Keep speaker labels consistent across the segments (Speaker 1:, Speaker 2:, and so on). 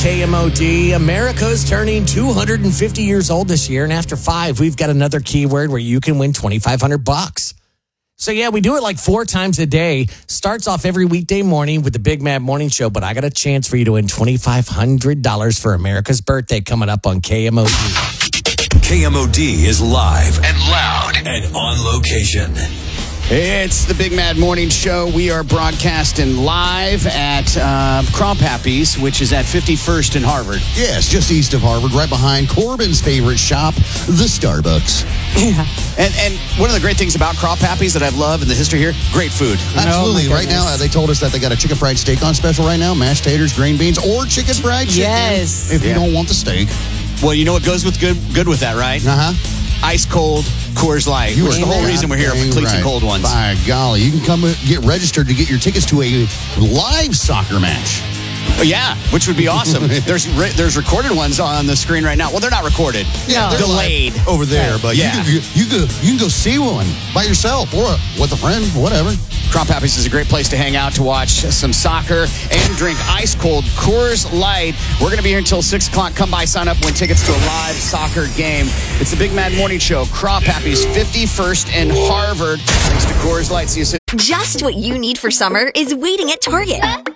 Speaker 1: KMOD. America's turning 250 years old this year, and after 5, we've got another keyword where you can win $2,500. So yeah, we do it like 4 times a day. Starts off every weekday morning with the Big Mad Morning Show, but I got a chance for you to win $2,500 for America's birthday coming up on KMOD.
Speaker 2: KMOD is live and loud and on location.
Speaker 3: It's the Big Mad Morning Show. We are broadcasting live at Crawpappy's, which is at 51st and Harvard.
Speaker 4: Yes, just east of Harvard, right behind Corbin's favorite shop, the Starbucks.
Speaker 3: Yeah. And one of the great things about Crawpappy's that I've loved in the history here, great food.
Speaker 4: Absolutely. Right now, they told us that they got a chicken fried steak on special right now, mashed taters, green beans, or chicken fried chicken.
Speaker 5: Yes.
Speaker 4: If you don't want the steak.
Speaker 3: Well, you know what goes with good with that, right?
Speaker 4: Uh-huh.
Speaker 3: Ice cold Coors Light. Which is the whole reason we're here for Cleats and Cold Ones.
Speaker 4: By golly, you can come get registered to get your tickets to a live soccer match.
Speaker 3: Oh, yeah, which would be awesome. There's recorded ones on the screen right now. Well, they're not recorded.
Speaker 4: Yeah, they're
Speaker 3: delayed
Speaker 4: over there, but
Speaker 3: yeah.
Speaker 4: you can go see one by yourself or with a friend, whatever.
Speaker 3: Crawpappy's is a great place to hang out to watch some soccer and drink ice cold Coors Light. We're going to be here until 6 o'clock. Come by, sign up, win tickets to a live soccer game. It's the Big Mad Morning Show. Crawpappy's 51st and Harvard. Thanks to Coors Light. See you soon.
Speaker 6: Just what you need for summer is waiting at Target.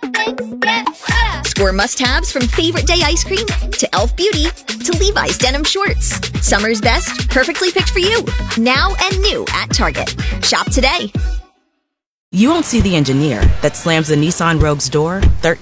Speaker 6: Score must-haves from Favorite Day ice cream to Elf Beauty to Levi's denim shorts. Summer's best, perfectly picked for you. Now and new at Target. Shop today.
Speaker 7: You won't see the engineer that slams the Nissan Rogue's door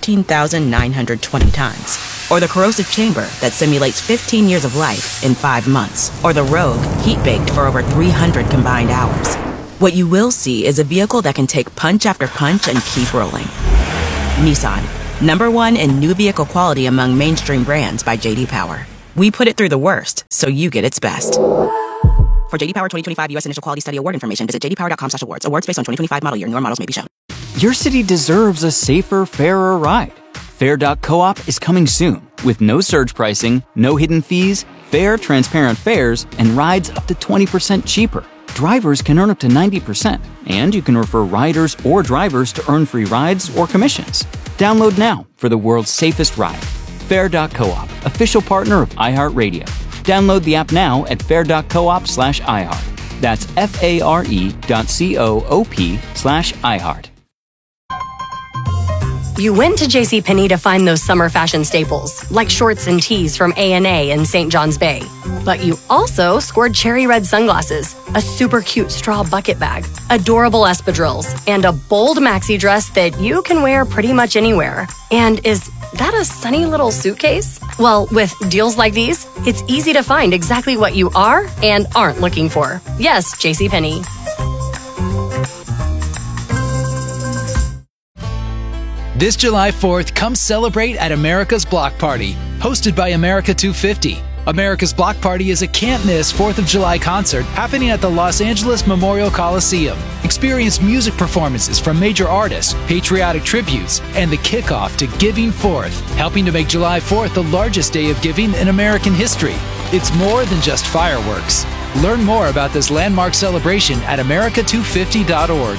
Speaker 7: 13,920 times. Or the corrosive chamber that simulates 15 years of life in 5 months. Or the Rogue heat-baked for over 300 combined hours. What you will see is a vehicle that can take punch after punch and keep rolling. Nissan, #1 in new vehicle quality among mainstream brands by J.D. Power. We put it through the worst, so you get its best. For J.D. Power 2025 U.S. Initial Quality Study Award information, visit jdpower.com/awards. Awards based on 2025 model year. Newer models may be shown.
Speaker 8: Your city deserves a safer, fairer ride. Fair.coop is coming soon with no surge pricing, no hidden fees, fair, transparent fares, and rides up to 20% cheaper. Drivers can earn up to 90%, and you can refer riders or drivers to earn free rides or commissions. Download now for the world's safest ride. Fair.coop, official partner of iHeartRadio. Download the app now at fair.coop/iHeart. That's FARE.coop/iHeart.
Speaker 9: You went to JCPenney to find those summer fashion staples, like shorts and tees from A&A in St. John's Bay. But you also scored cherry red sunglasses, a super cute straw bucket bag, adorable espadrilles, and a bold maxi dress that you can wear pretty much anywhere. And is that a sunny little suitcase? Well, with deals like these, it's easy to find exactly what you are and aren't looking for. Yes, JCPenney.
Speaker 10: This July 4th, come celebrate at America's Block Party, hosted by America 250. America's Block Party is a can't-miss 4th of July concert happening at the Los Angeles Memorial Coliseum. Experience music performances from major artists, patriotic tributes, and the kickoff to Giving Forth, helping to make July 4th the largest day of giving in American history. It's more than just fireworks. Learn more about this landmark celebration at america250.org.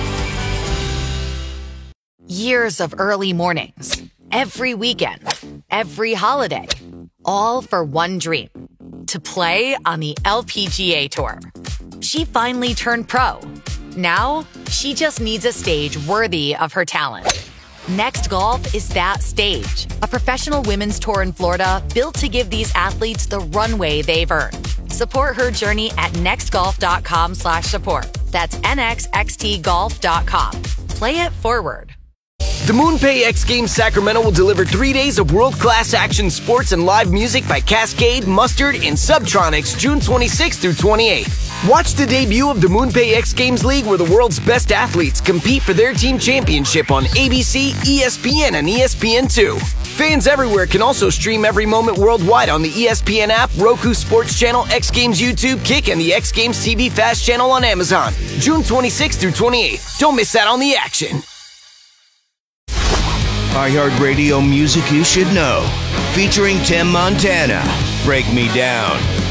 Speaker 11: Years of early mornings, every weekend, every holiday, all for one dream, to play on the LPGA Tour. She finally turned pro. Now, she just needs a stage worthy of her talent. Next Golf is that stage, a professional women's tour in Florida built to give these athletes the runway they've earned. Support her journey at nextgolf.com/support. That's nxxtgolf.com. Play it forward.
Speaker 12: The MoonPay X Games Sacramento will deliver 3 days of world-class action sports and live music by Cascade, Mustard, and Subtronics June 26th through 28th. Watch the debut of the MoonPay X Games League where the world's best athletes compete for their team championship on ABC, ESPN, and ESPN2. Fans everywhere can also stream every moment worldwide on the ESPN app, Roku Sports Channel, X Games YouTube, Kick, and the X Games TV Fast channel on Amazon. June 26th through 28th. Don't miss out on the action.
Speaker 13: iHeartRadio music you should know. Featuring Tim Montana. Break Me Down.